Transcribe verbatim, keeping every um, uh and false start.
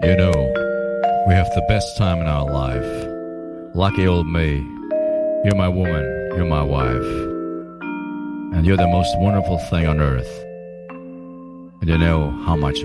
You know, we have the best time in our life. Lucky old me. You're my woman. You're my wife. And you're the most wonderful thing on earth. And you know how much